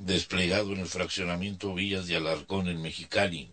desplegado en el fraccionamiento Villas de Alarcón en Mexicali.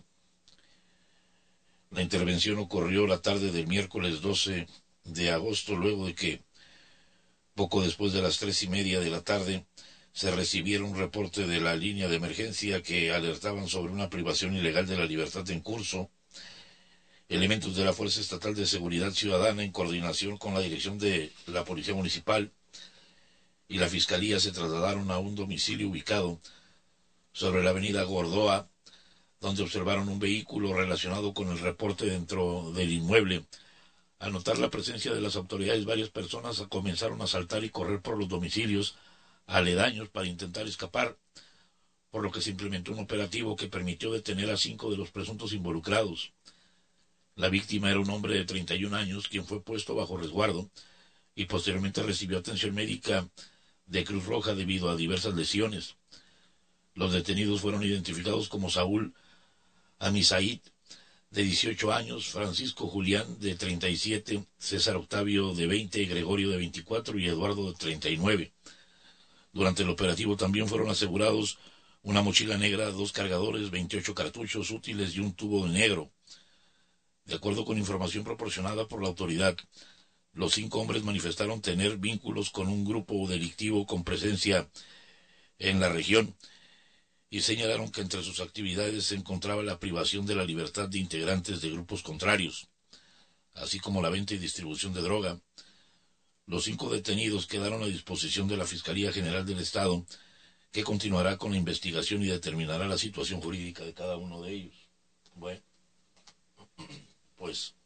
La intervención ocurrió la tarde del miércoles 12 de agosto, luego de que, poco después de las 3:30 de la tarde, se recibiera un reporte de la línea de emergencia que alertaban sobre una privación ilegal de la libertad en curso. Elementos de la Fuerza Estatal de Seguridad Ciudadana, en coordinación con la dirección de la Policía Municipal y la Fiscalía, se trasladaron a un domicilio ubicado sobre la avenida Gordoa, donde observaron un vehículo relacionado con el reporte dentro del inmueble. Al notar la presencia de las autoridades, varias personas comenzaron a saltar y correr por los domicilios aledaños para intentar escapar, por lo que se implementó un operativo que permitió detener a 5 de los presuntos involucrados. La víctima era un hombre de 31 años, quien fue puesto bajo resguardo y posteriormente recibió atención médica de Cruz Roja debido a diversas lesiones. Los detenidos fueron identificados como Saúl Amisaid, de 18 años, Francisco Julián, de 37, César Octavio, de 20, Gregorio, de 24 y Eduardo, de 39. Durante el operativo también fueron asegurados una mochila negra, 2 cargadores, 28 cartuchos útiles y un tubo negro. De acuerdo con información proporcionada por la autoridad, los 5 hombres manifestaron tener vínculos con un grupo delictivo con presencia en la región y señalaron que entre sus actividades se encontraba la privación de la libertad de integrantes de grupos contrarios, así como la venta y distribución de droga. Los 5 detenidos quedaron a disposición de la Fiscalía General del Estado, que continuará con la investigación y determinará la situación jurídica de cada uno de ellos. Bueno, pues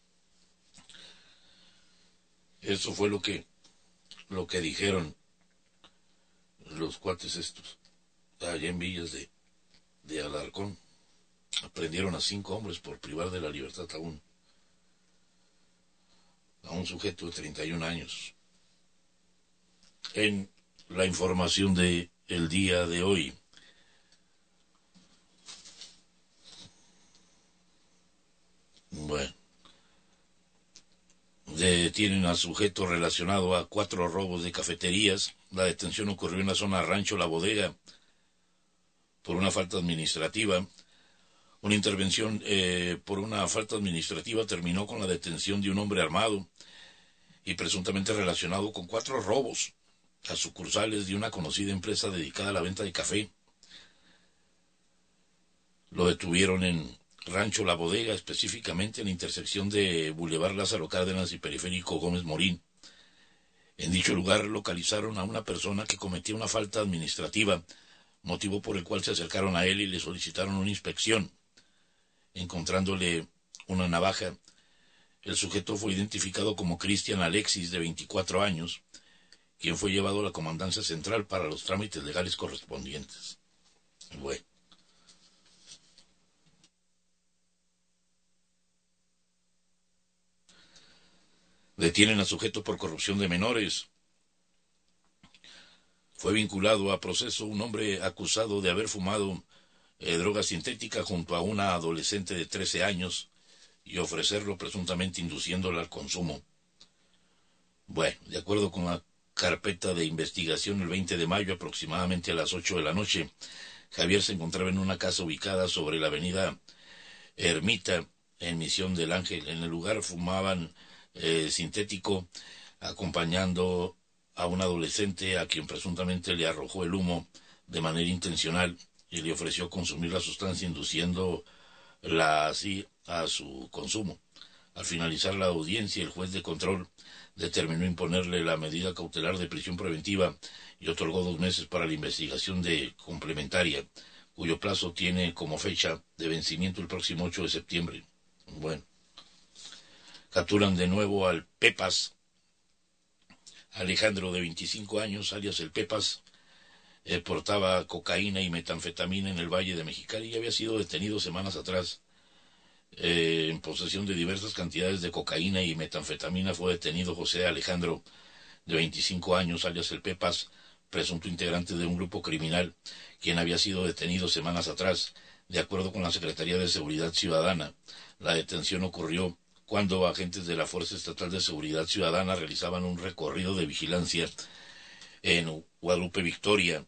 eso fue lo que dijeron los cuates estos allá en Villas de Alarcón. Prendieron a 5 hombres por privar de la libertad a un sujeto de 31 años. En la información de el día de hoy, bueno, detienen a sujeto relacionado a 4 robos de cafeterías. La detención ocurrió en la zona Rancho La Bodega por una falta administrativa. Una intervención por una falta administrativa terminó con la detención de un hombre armado y presuntamente relacionado con 4 robos a sucursales de una conocida empresa dedicada a la venta de café. Lo detuvieron en Rancho La Bodega, específicamente en la intersección de Boulevard Lázaro Cárdenas y Periférico Gómez Morín. En dicho lugar localizaron a una persona que cometía una falta administrativa, motivo por el cual se acercaron a él y le solicitaron una inspección. Encontrándole una navaja, el sujeto fue identificado como Cristian Alexis, de 24 años, quien fue llevado a la Comandancia Central para los trámites legales correspondientes. Bueno. Detienen a sujeto por corrupción de menores. Fue vinculado a proceso un hombre acusado de haber fumado droga sintética junto a una adolescente de 13 años y ofrecerlo presuntamente induciéndola al consumo. Bueno, de acuerdo con la carpeta de investigación, el 20 de mayo, aproximadamente a las 8 de la noche, Javier se encontraba en una casa ubicada sobre la avenida Ermita, en Misión del Ángel. En el lugar fumaban sintético, acompañando a un adolescente a quien presuntamente le arrojó el humo de manera intencional y le ofreció consumir la sustancia, induciéndola así a su consumo. Al finalizar la audiencia, el juez de control determinó imponerle la medida cautelar de prisión preventiva y otorgó 2 meses para la investigación complementaria, cuyo plazo tiene como fecha de vencimiento el próximo 8 de septiembre. Bueno. Capturan de nuevo al Pepas, Alejandro, de 25 años, alias el Pepas. Portaba cocaína y metanfetamina en el Valle de Mexicali y había sido detenido semanas atrás. En posesión de diversas cantidades de cocaína y metanfetamina fue detenido José Alejandro, de 25 años, alias el Pepas, presunto integrante de un grupo criminal, quien había sido detenido semanas atrás. De acuerdo con la Secretaría de Seguridad Ciudadana, la detención ocurrió cuando agentes de la Fuerza Estatal de Seguridad Ciudadana realizaban un recorrido de vigilancia en Guadalupe Victoria,